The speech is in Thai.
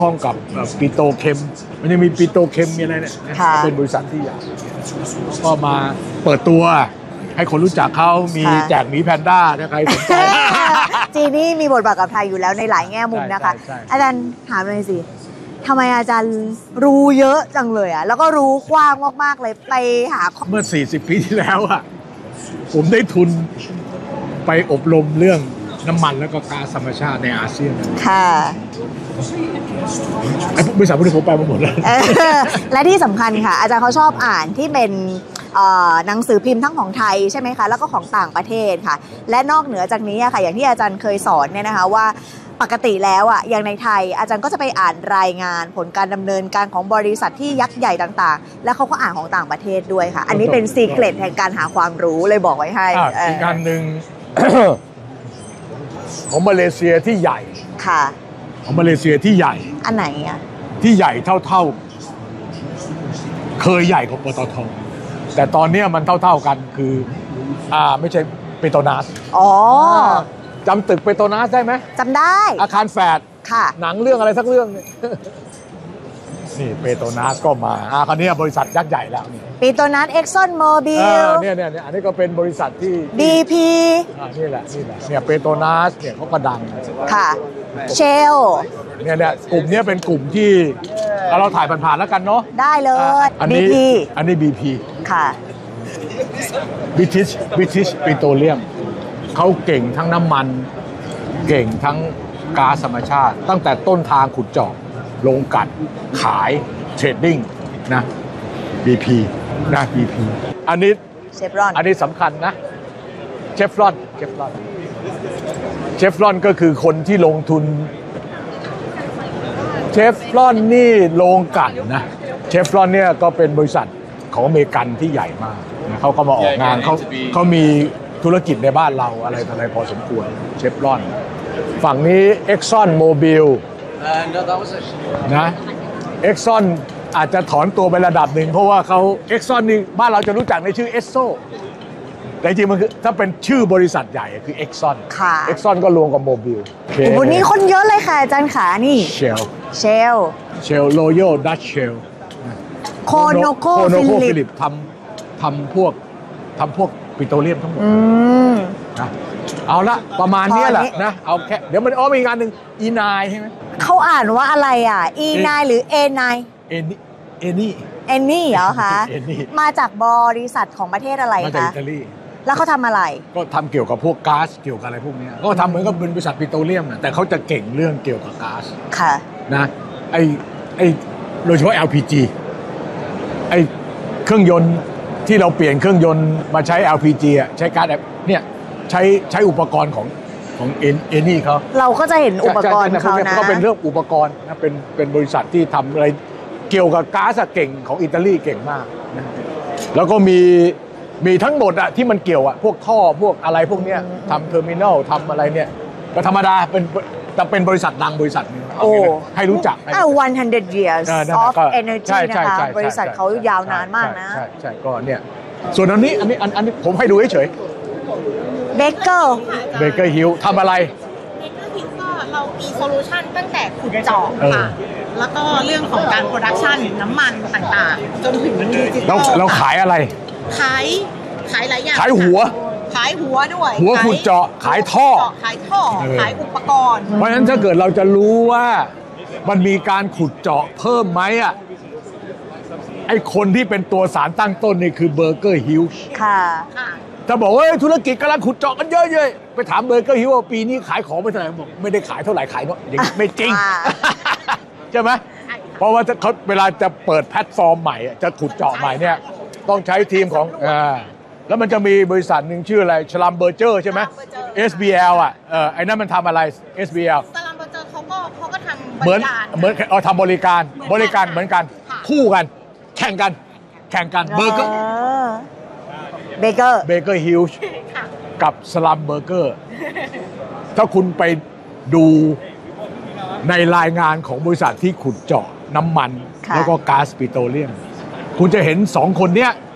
ข้องกับปิโตรเคมมันยังมีปิโตรเคมมีอะไรเนี่ยเป็นบริษัทที่ใหญ่ก็มาเปิดตัวให้คนรู้จักเขามีแจกหมีแพนด้าถ้าใครสนใจจีนี่มีบทบาทกับไทยอยู่แล้วในหลายแง่มุมนะคะอาจารย์ถามเลยสิทำไมอาจารย์รู้เยอะจังเลยอ่ะแล้วก็รู้กว้างมากๆเลยไปหาเมื่อ40 ปีที่แล้วอ่ะผมได้ทุนไปอบรมเรื่องน้ำมันแล้วก็ก๊าซธรรมชาติในอาเซียนค่ะไอ้บริษัทพวกนี้ผมไปมาหมดแล้วและที่สำคัญค่ะอาจารย์เขาชอบอ่านที่เป็นหนังสือพิมพ์ทั้งของไทยใช่ไหมคะแล้วก็ของต่างประเทศค่ะและนอกเหนือจากนี้ค่ะอย่างที่อาจารย์เคยสอนเนี่ยนะคะว่าปกติแล้วอ่ะอย่างในไทยอาจารย์ก็จะไปอ่านรายงานผลการดำเนินการของบริษัทที่ยักษ์ใหญ่ต่างๆแล้วเขาก็อ่านของต่างประเทศด้วยค่ะอันนี้เป็นซีเคร็ตแห่งการหาความรู้เลยบอกไว้ให้อีกการหนึ่งของมาเลเซียที่ใหญ่ค่ะของมาเลเซียที่ใหญ่อันไหนอ่ะที่ใหญ่เท่าเคยใหญ่กว่าปตท.แต่ตอนนี้มันเท่ากันคือไม่ใช่เปโตรนัสจำตึกเปโตรนัสได้ไหมจำได้อาคารแฝดค่ะหนังเรื่องอะไรสักเรื่องนี่เปโตรนัสก็มาคราวนี้บริษัทยักษ์ใหญ่แล้วนี่เปโตรนัสเอ็กซอนโมบิลเนี่ยอันนี้ก็เป็นบริษัทที่ BP นี่แหละเนี่ยเปโตรนัสเนี่ยเขาก็ดังค่ะเชลเนี่ยกลุ่มนี้เป็นกลุ่มที่เราถ่ายผ่านๆแล้วกันเนาะได้เลยอันนี้ BP ค่ะ British Petroleum เขาเก่งทั้งน้ำมันเก่งทั้งก๊าซธรรมชาติตั้งแต่ต้นทางขุดเจาะลงกลั่นขายเทรดดิ้งนะ BP นะ BP อันนี้เชฟรอนอันนี้สำคัญนะเชฟรอนก็คือคนที่ลงทุนเชฟรอนนี่โรงกลั่นนะเชฟรอนเนี่ยก็เป็นบริษัทของอเมริกันที่ใหญ่มากเขาก็มาออกงานเขามีธุรกิจในบ้านเราอะไรพอสมควรเชฟรอนฝั่งนี้ Exxon Mobil นะ Exxon อาจจะถอนตัวไประดับหนึ่งเพราะว่าเขา Exxon นี่บ้านเราจะรู้จักในชื่อ Esso แต่จริงมันคือถ้าเป็นชื่อบริษัทใหญ่คือ Exxon ค่ะ Exxon ก็รวมกับ Mobil วันนี้คนเยอะเลยค่ะอาจารย์ขานี่ Shell Royal Dutch Shell โคโนโคฟิลิปทำพวกปิโตรเลียมทั้งหมดนะเอาละประมาณนี้แหละนะเอาแค่เดี๋ยวมันมีงานหนึ่ง E9 ใช่ไหมเขาอ่านว่าอะไรอ่ะ E9 หรือ A9 เอนี่เหรอคะมาจากบริษัทของประเทศอะไรคะมาจากอิตาลีแล้วเขาทำอะไรก็ทำเกี่ยวกับพวกก๊าซเกี่ยวกับอะไรพวกนี้ก็ทำเหมือนกับเป็นบริษัทปิโตรเลียมนะแต่เขาจะเก่งเรื่องเกี่ยวกับก๊าซค่ะนะไอโดยเฉพาะ LPG ไอเครื่องยนต์ที่เราเปลี่ยนเครื่องยนต์มาใช้ LPG อ่ะใช้ก๊าซเนี่ยใช้อุปกรณ์ของเอนี่เขาเราก็จะเห็นอุปกรณ์เขานะก็เป็นเรื่องอุปกรณ์นะเป็นบริษัทที่ทำอะไรเกี่ยวกับก๊าซเก่งของอิตาลีเก่งมากนะแล้วก็มีทั้งหมดอะที่มันเกี่ยวอะพวกท่อพวกอะไรพวกเนี้ยทำเทอร์มินอลทำอะไรเนี่ยก็ธรรมดาเป็นบริษัทดังบริษัทนึงให้รู้จัก 100 years of energy นะคะบริษัทเขายาวนานมากนะใช่ก็เนี่ยส่วนอันนี้ผมให้ดูเฉยเบเกอร์ฮิลทำอะไรเบเกอร์ฮิลก็เรามีโซลูชันตั้งแต่ขุดเจาะค่ะแล้วก็เรื่องของการโปรดักชันน้ำมันต่างๆจนถึงดิจิทัลเราขายอะไรขายหลายอย่างขายหัวด้วยหัวขุดเจาะขายท่อขายอุปกรณ์เพราะฉะนั้นถ้าเกิดเราจะรู้ว่ามันมีการขุดเจาะเพิ่มไหมอ่ะไอคนที่เป็นตัวสารตั้งต้นนี่คือเบอร์เกอร์ฮิลส์ค่ะถ้าบอกว่าธุรกิจกำลังขุดเจาะกันเยอะๆไปถามเบอร์เกอร์ฮิลส์ว่าปีนี้ขายของไปเท่าไหร่บอกไม่ได้ขายเท่าไหร่ขายเนาะอย่างนี้ไม่จริงใช่ไหมเพราะว่าเขาเวลาจะเปิดแพลตฟอร์มใหม่จะขุดเจาะใหม่เนี่ยต้องใช้ทีมของแล้วมันจะมีบริษัทหนึ่งชื่ออะไรชลัมเบอร์เจอร์ใช่ไหม SBL อ่ะไอ้นั่นมันทำอะไร SBL ชลัมเบอร์เจอร์เขาก็ทำเหมือนทำบริการเหมือนกันคู่กันแข่งกันเบอร์เกอร์เบเกอร์ฮิลส์กับสลัมเบอร์เกอร์ถ้าคุณไปดูในรายงานของบริษัทที่ขุดเจาะน้ำมันแล้วก็ก๊าซปิโตรเลียมคุณจะเห็น2 คนเนี้ย